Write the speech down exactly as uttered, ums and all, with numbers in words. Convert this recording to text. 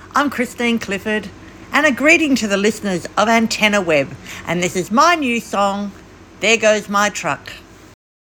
I'm Christine Clifford, and a greeting to the listeners of Antenna Web, and this is my new song, There Goes My Truck.